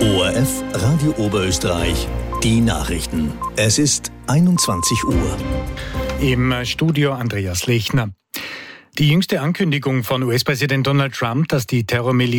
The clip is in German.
ORF Radio Oberösterreich, die Nachrichten. Es ist 21 Uhr. Im Studio Andreas Lechner. Die jüngste Ankündigung von US-Präsident Donald Trump, dass die Terrormiliz